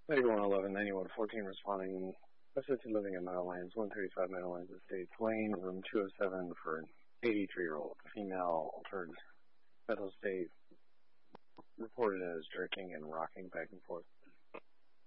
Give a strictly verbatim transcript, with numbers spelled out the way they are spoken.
ninety-one eleven, ninety-one fourteen responding. Assisted living in Meadowlands, one thirty-five Meadowlands Estates Lane, room two oh seven for an eighty-three-year-old female altered mental state, reported as jerking and rocking back and forth.